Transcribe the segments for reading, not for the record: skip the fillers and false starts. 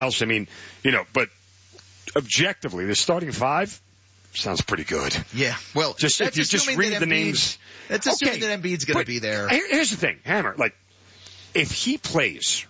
else. I mean, but objectively, the starting five sounds pretty good. Yeah. Well, if you just read the names. That's assuming that Embiid's going to be there. Here's the thing, Hammer. If he plays,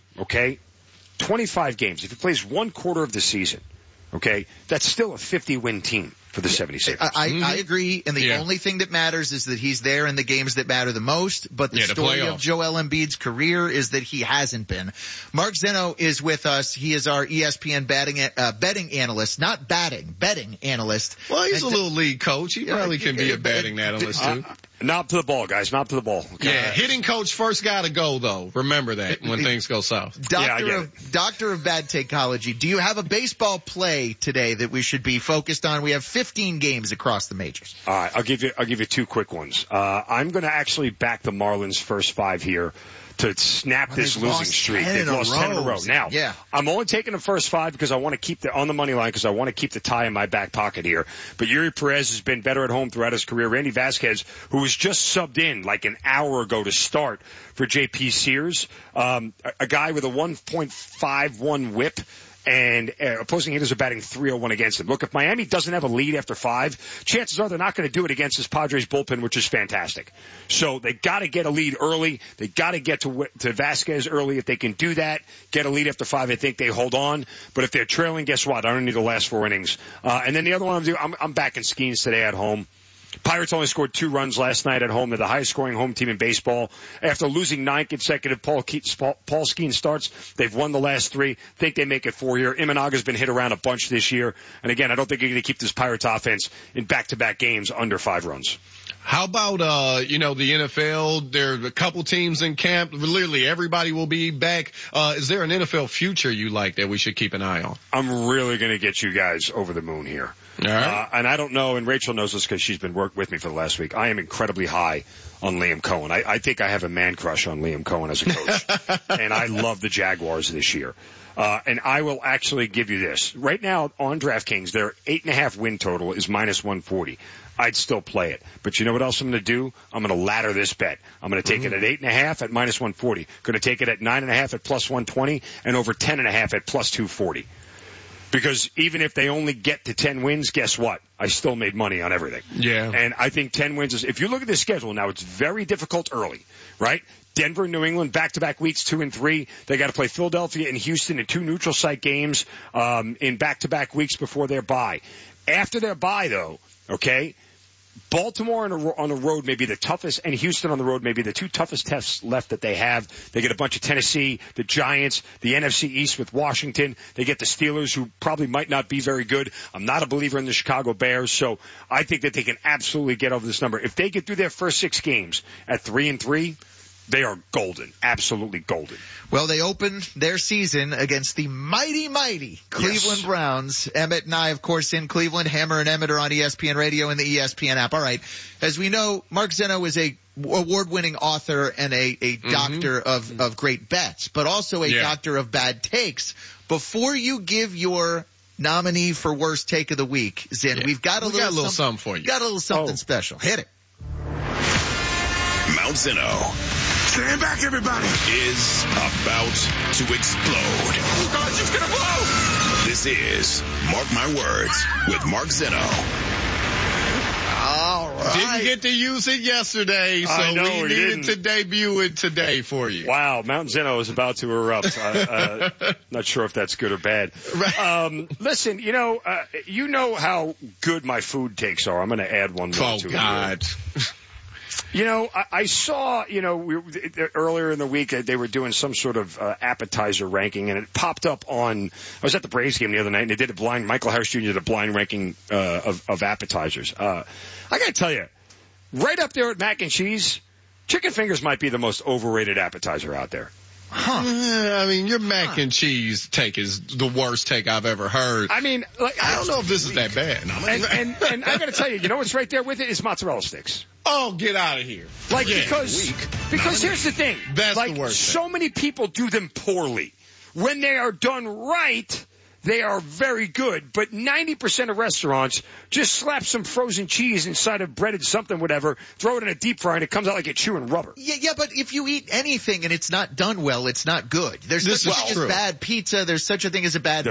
25 games, if he plays one quarter of the season, that's still a 50-win team for the 76ers. I agree, and the only thing that matters is that he's there in the games that matter the most, but the story of Joel Embiid's career is that he hasn't been. Mark Zeno is with us. He is our ESPN betting analyst, not betting analyst. Well, he's a little league coach. He probably can be a betting analyst, too. Knob to the ball, guys. Knob to the ball. Okay. Yeah, hitting coach first guy to go, though. Remember that when things go south. Doctor of bad takeology, do you have a baseball play today that we should be focused on? We have 15 games across the majors. All right, I'll give you two quick ones. I'm going to actually back the Marlins first five here to snap this losing streak. They've lost 10 in a row. Now, I'm only taking the first five because I want to keep on the money line because I want to keep the tie in my back pocket here. But Yuri Perez has been better at home throughout his career. Randy Vasquez, who was just subbed in like an hour ago to start for J.P. Sears, a guy with a 1.51 whip. And opposing hitters are batting 301 against him. Look, if Miami doesn't have a lead after five, chances are they're not going to do it against this Padres bullpen, which is fantastic. So they got to get a lead early. They got to get to Vasquez early. If they can do that, get a lead after five, I think they hold on. But if they're trailing, guess what? I don't need the last four innings. And then the other one I'm backing Skeens today at home. Pirates only scored 2 runs last night at home. They're the highest scoring home team in baseball. After losing 9 consecutive Paul Skeens starts, they've won the last 3. Think they make it 4 here. Imanaga's been hit around a bunch this year. And again, I don't think you're going to keep this Pirates offense in back-to-back games under 5 runs. How about, the NFL? There are a couple teams in camp. Literally everybody will be back. Is there an NFL future you like that we should keep an eye on? I'm really going to get you guys over the moon here. All right. And I don't know, and Rachel knows this because she's been working with me for the last week. I am incredibly high on Liam Cohen. I think I have a man crush on Liam Cohen as a coach. And I love the Jaguars this year. And I will actually give you this. Right now on DraftKings, their 8.5 win total is minus 140. I'd still play it. But you know what else I'm going to do? I'm going to ladder this bet. I'm going to take it at 8.5 at minus 140. Going to take it at 9.5 at plus 120 and over 10.5 at plus 240. Because even if they only get to 10 wins, guess what? I still made money on everything. Yeah. And I think 10 wins is, if you look at the schedule now, it's very difficult early, right? Denver, New England, back-to-back weeks, 2 and 3. They got to play Philadelphia and Houston in 2 neutral site games, in back-to-back weeks before their bye. After their bye, though, Baltimore on the road may be the toughest, and Houston on the road may be the 2 toughest tests left that they have. They get a bunch of Tennessee, the Giants, the NFC East with Washington. They get the Steelers, who probably might not be very good. I'm not a believer in the Chicago Bears, so I think that they can absolutely get over this number. If they get through their first 6 games at 3-3, they are golden, absolutely golden. Well, they open their season against the mighty Cleveland Browns. Emmett and I, of course, in Cleveland. Hammer and Emmett are on ESPN Radio and the ESPN app. All right. As we know, Mark Zeno is a award-winning author and a doctor of great bets, but also a doctor of bad takes. Before you give your nominee for worst take of the week, Zin, we've got a little something for you. Got a little something special. Hit it. Mount Zeno. Stand back, everybody. Is about to explode. Oh, God, it's going to blow. This is Mark My Words with Mark Zeno. All right. Didn't get to use it yesterday, so we needed to debut it today for you. Wow, Mount Zeno is about to erupt. Not sure if that's good or bad. Listen, you know how good my food takes are. I'm going to add one more to it. Oh, God. I saw, earlier in the week they were doing some sort of appetizer ranking, and it popped up on. I was at the Braves game the other night, and they did Michael Harris Jr. did a blind ranking of appetizers. I got to tell you, right up there at mac and cheese, chicken fingers might be the most overrated appetizer out there. Huh. I mean, your mac and cheese take is the worst take I've ever heard. I mean, I don't know if this is that bad. And I got to tell you, what's right there with it is mozzarella sticks. Oh, get out of here. Because here's the thing. That's the worst so many people do them poorly. When they are done right, they are very good. But 90% of restaurants just slap some frozen cheese inside of breaded something, whatever, throw it in a deep fryer, and it comes out like you're chewing rubber. Yeah, but if you eat anything and it's not done well, it's not good. There's such a thing as bad pizza. There's such a thing as a bad